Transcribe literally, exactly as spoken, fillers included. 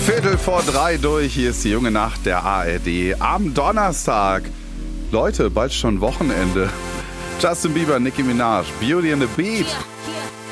Viertel vor drei durch, hier ist die junge Nacht der A R D am Donnerstag. Leute, bald schon Wochenende. Justin Bieber, Nicki Minaj, Beauty and the Beat.